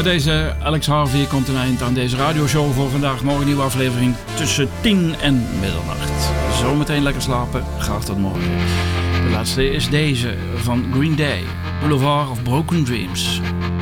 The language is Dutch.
deze Alex Harvey komt een eind aan deze radioshow voor vandaag. Morgen een nieuwe aflevering tussen 10 en middernacht. Zometeen lekker slapen. Graag tot morgen. De laatste is deze van Green Day. Boulevard of Broken Dreams.